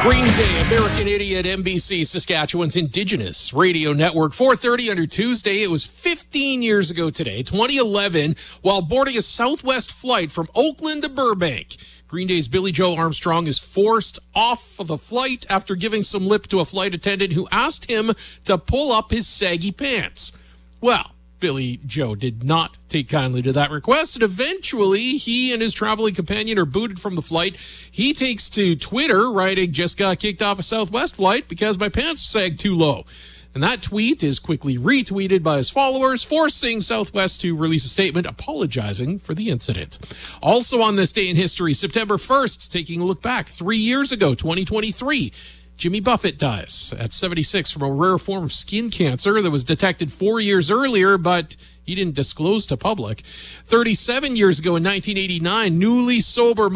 Green Day, American Idiot, NBC, Saskatchewan's Indigenous Radio Network. 4:30 on Tuesday. It was 15 years ago today, 2011, while boarding a Southwest flight from Oakland to Burbank. Green Day's Billy Joe Armstrong is forced off of the flight after giving some lip to a flight attendant who asked him to pull up his saggy pants. Well, Billy Joe did not take kindly to that request, and eventually he and his traveling companion are booted from the flight. He takes to Twitter, writing, "Just got kicked off a Southwest flight because my pants sagged too low." And that tweet is quickly retweeted by his followers, forcing Southwest to release a statement apologizing for the incident. Also on this day in history, September 1st, taking a look back 3 years ago, 2023, Jimmy Buffett dies at 76 from a rare form of skin cancer that was detected 4 years earlier, but he didn't disclose to public. 37 years ago in 1989, newly sober